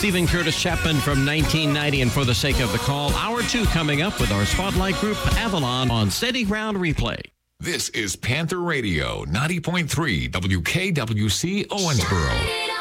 Stephen Curtis Chapman from 1990. And for the sake of the call, hour 2 coming up with our spotlight group, Avalon, on Steady Ground Replay. This is Panther Radio, 90.3 WKWC Owensboro.